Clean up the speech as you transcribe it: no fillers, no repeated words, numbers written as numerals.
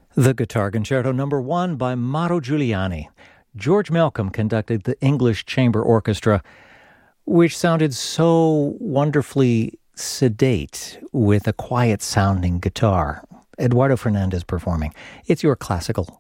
The Guitar Concerto No. 1 by Mauro Giuliani. George Malcolm conducted the English Chamber Orchestra, which sounded so wonderfully sedate with a quiet-sounding guitar. Eduardo Fernandez performing. It's your classical